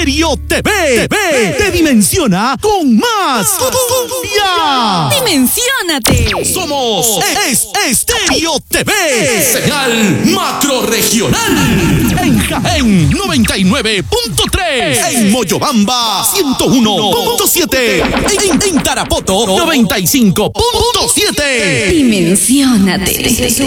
Estéreo TV. Te dimensiona con más cumbia. ¡Dimensiónate! Somos Estéreo TV. Señal macrorregional. En Jaén 99.3. En Moyobamba 101.7. En Tarapoto 95.7. Dimensiónate.